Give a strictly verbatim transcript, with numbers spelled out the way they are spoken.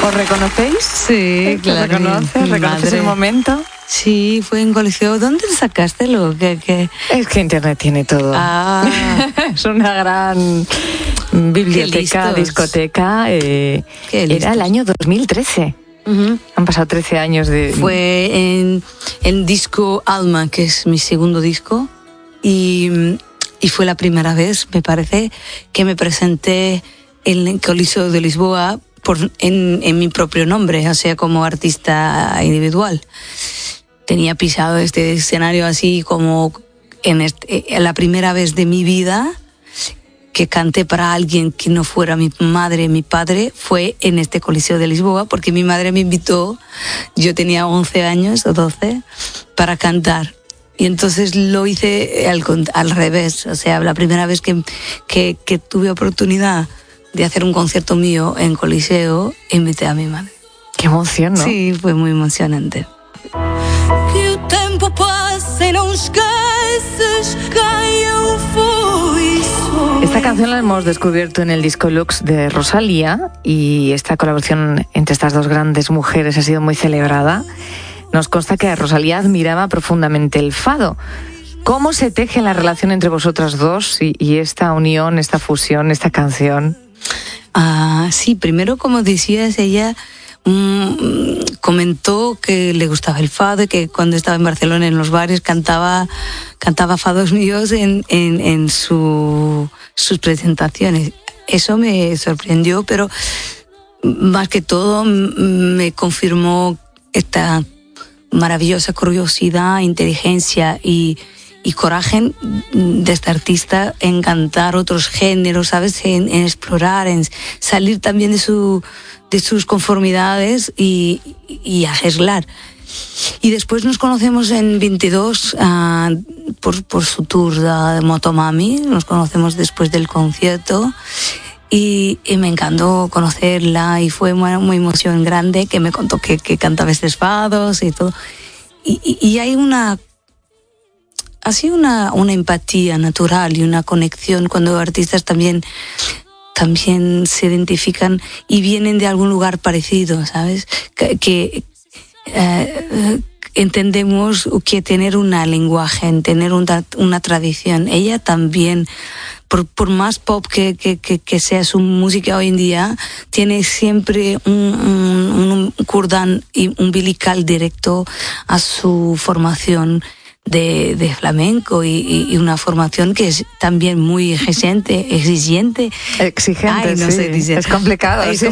¿Os reconocéis? Sí, claro. ¿Te reconoces? ¿Reconoces Madre. el momento? Sí, fue en colegio. ¿Dónde sacaste lo que...? que... Es que Internet tiene todo. Ah. Es una gran biblioteca, listos. discoteca. Eh, Qué era listos. el año dos mil trece. Uh-huh. Han pasado trece años de... Fue en el disco Alma, que es mi segundo disco, y, y fue la primera vez, me parece, que me presenté en el Coliseo de Lisboa por, en, en mi propio nombre, o sea, como artista individual. Tenía pisado este escenario así como en, este, en la primera vez de mi vida que canté para alguien que no fuera mi madre, mi padre, fue en este Coliseo de Lisboa, porque mi madre me invitó, yo tenía once años o doce, para cantar. Y entonces lo hice al, al revés, o sea, la primera vez que, que, que tuve oportunidad de hacer un concierto mío en Coliseo, invité a mi madre. Qué emoción, ¿no? Sí, fue muy emocionante. Que o tempo passa e não esqueces quem eu fui. Esta canción la hemos descubierto en el disco Lux de Rosalía y esta colaboración entre estas dos grandes mujeres ha sido muy celebrada. Nos consta que Rosalía admiraba profundamente el fado. ¿Cómo se teje la relación entre vosotras dos y, y esta unión, esta fusión, esta canción? Ah, sí, primero, como decías, ella mmm, comentó que le gustaba el fado y que cuando estaba en Barcelona en los bares cantaba, cantaba fados míos en, en, en su, sus presentaciones. Eso me sorprendió, pero más que todo me confirmó esta maravillosa curiosidad, inteligencia y, y coraje de esta artista en cantar otros géneros, ¿sabes? En, en explorar, en salir también de, su, de sus conformidades y, y arreglar. Y después nos conocemos en veintidós uh, por, por su tour de Motomami, nos conocemos después del concierto. Y, y me encantó conocerla y fue una, una emoción grande que me contó que, que cantaba estos fados y todo. Y, y, y hay una, así una, una empatía natural y una conexión cuando artistas también, también se identifican y vienen de algún lugar parecido, ¿sabes? Que, que eh, entendemos que tener un lenguaje, tener una, una tradición. Ella también, por, por más pop que, que, que, que sea su música hoy en día, tiene siempre un, un, un cordón umbilical directo a su formación de, de flamenco y, y una formación que es también muy exigente, exigente. Exigente, Ay, no sí. sé, dice. Es complicado. Es sí,